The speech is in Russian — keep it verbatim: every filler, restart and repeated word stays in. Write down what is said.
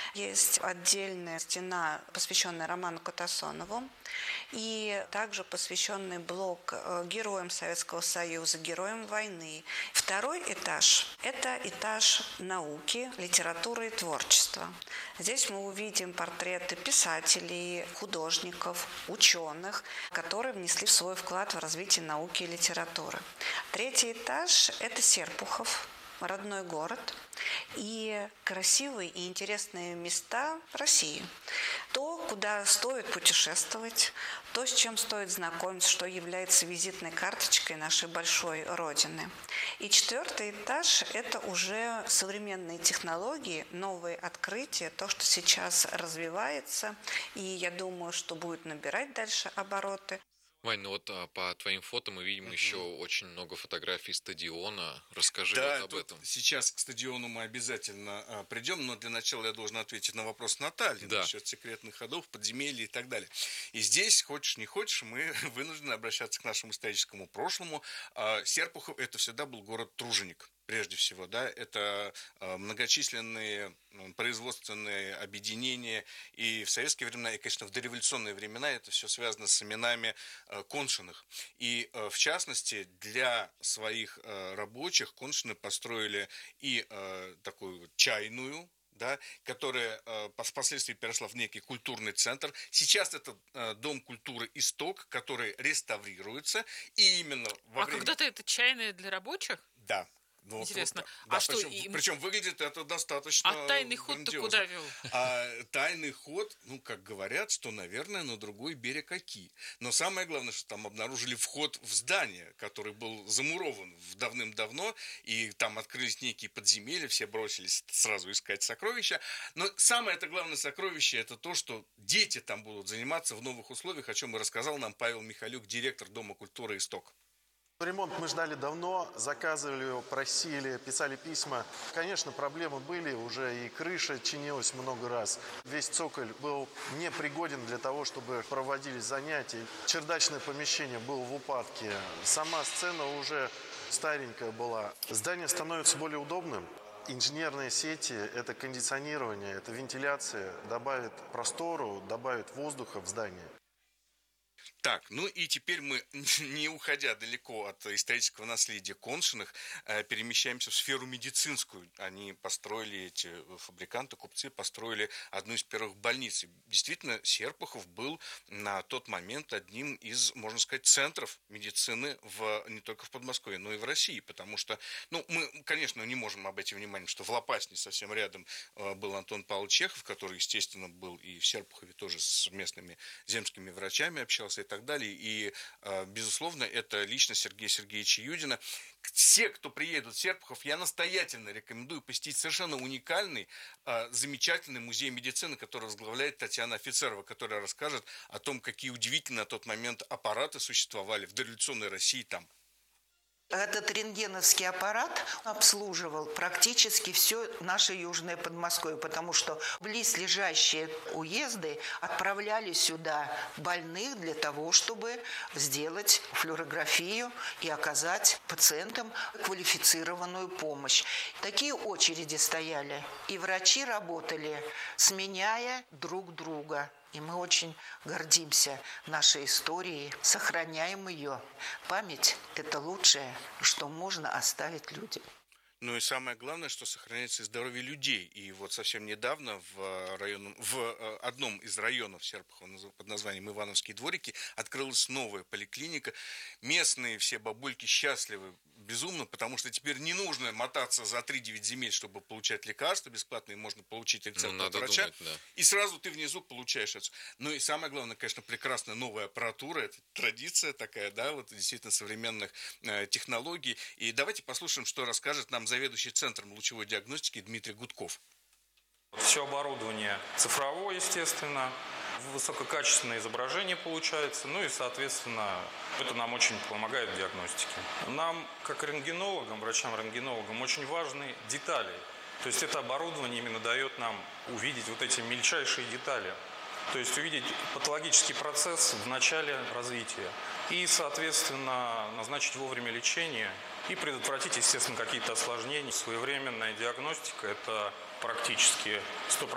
Есть отдельная стена, посвященная Роману Катасонову, и также посвященный блок героям Советского Союза, героям войны. Второй этаж – это этаж науки, литературы и творчества. Здесь мы увидим портреты писателей, художников, ученых, которые внесли свой вклад в развитие науки и литературы. Третий этаж – это Серпухов, родной город, и красивые и интересные места России. То, куда стоит путешествовать, то, с чем стоит знакомиться, что является визитной карточкой нашей большой Родины. И четвертый этаж – это уже современные технологии, новые открытия, то, что сейчас развивается, и я думаю, что будет набирать дальше обороты. Вань, ну вот а, по твоим фото мы видим еще Мгм. очень много фотографий стадиона. Расскажи вот Да, об тут этом. сейчас к стадиону мы обязательно а, придем, но для начала я должен ответить на вопрос Натальи Да. насчет секретных ходов, подземелья и так далее. И здесь, хочешь не хочешь, мы вынуждены обращаться к нашему историческому прошлому. А, Серпухов – это всегда был город-труженик. Прежде всего, да, это э, многочисленные м, производственные объединения, и в советские времена, и, конечно, в дореволюционные времена это все связано с именами э, коншиных. И, э, в частности, для своих э, рабочих коншины построили и э, такую вот чайную, да, которая э, впоследствии переросла в некий культурный центр. Сейчас это э, Дом культуры «Исток», который реставрируется, и именно во А время... когда-то это чайные для рабочих? Да. Вот, Интересно. вот, А да, что, причем, им- причем выглядит это достаточно А тайный ход-то грандиозно. куда вел? А тайный ход, ну, как говорят, что, наверное, на другой берег Оки. Но самое главное, что там обнаружили вход в здание, который был замурован давным-давно, и там открылись некие подземелья, все бросились сразу искать сокровища. Но самое это главное сокровище, это то, что дети там будут заниматься в новых условиях, о чем и рассказал нам Павел Михалюк, директор Дома культуры «Исток». Ремонт мы ждали давно, заказывали его, просили, писали письма. Конечно, проблемы были, уже и крыша чинилась много раз. Весь цоколь был непригоден для того, чтобы проводились занятия. Чердачное помещение было в упадке. Сама сцена уже старенькая была. Здание становится более удобным. Инженерные сети – это кондиционирование, это вентиляция, добавит простору, добавит воздуха в здание. Так, ну и теперь мы, не уходя далеко от исторического наследия коншиных, перемещаемся в сферу медицинскую. Они построили, эти фабриканты, купцы, построили одну из первых больниц. И действительно, Серпухов был на тот момент одним из, можно сказать, центров медицины в, не только в Подмосковье, но и в России. Потому что, ну, мы, конечно, не можем обойти внимание, что в Лопасне совсем рядом был Антон Павлович Чехов, который, естественно, был и в Серпухове тоже с местными земскими врачами общался и так далее. И, безусловно, это личность Сергея Сергеевича Юдина. Все, кто приедут в Серпухов, я настоятельно рекомендую посетить совершенно уникальный, замечательный музей медицины, который возглавляет Татьяна Офицерова, которая расскажет о том, какие удивительные на тот момент аппараты существовали в дореволюционной России там. Этот рентгеновский аппарат обслуживал практически все наше Южное Подмосковье, потому что близлежащие уезды отправляли сюда больных для того, чтобы сделать флюорографию и оказать пациентам квалифицированную помощь. Такие очереди стояли, и врачи работали, сменяя друг друга. И мы очень гордимся нашей историей, сохраняем ее. Память – это лучшее, что можно оставить людям. Ну и самое главное, что сохраняется и здоровье людей. И вот совсем недавно в, районе, в одном из районов Серпухова под названием Ивановские дворики открылась новая поликлиника. Местные все бабульки счастливы безумно, потому что теперь не нужно мотаться за три-девять земель, чтобы получать лекарства бесплатные, можно получить рецепт Ну, от надо врача. думать, да. И сразу ты внизу получаешь это. Ну и самое главное, конечно, прекрасная новая аппаратура, это традиция такая, да, вот действительно современных э, технологий. И давайте послушаем, что расскажет нам заведующий Центром лучевой диагностики Дмитрий Гудков. Все оборудование цифровое, естественно, высококачественное изображение получается, ну и, соответственно, это нам очень помогает в диагностике. Нам, как рентгенологам, врачам-рентгенологам, очень важны детали. То есть это оборудование именно дает нам увидеть вот эти мельчайшие детали. То есть увидеть патологический процесс в начале развития и, соответственно, назначить вовремя лечение и предотвратить, естественно, какие-то осложнения. Своевременная диагностика – это практически сто процентов